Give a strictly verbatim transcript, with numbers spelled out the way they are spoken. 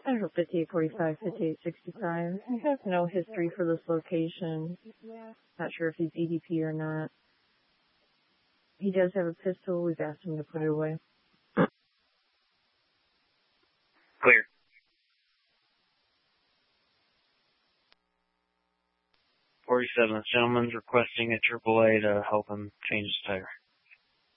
Central fifty-eight forty-five, fifty-eight sixty-five. He has no history for this location. Not sure if he's E D P or not. He does have a pistol. We've asked him to put it away. Clear. forty-seven, this gentleman's requesting a triple A to help him change his tire.